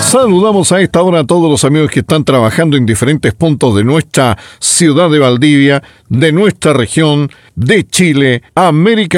Saludamos a esta hora a todos los amigos que están trabajando en diferentes puntos de nuestra ciudad de Valdivia, de nuestra región, de Chile, América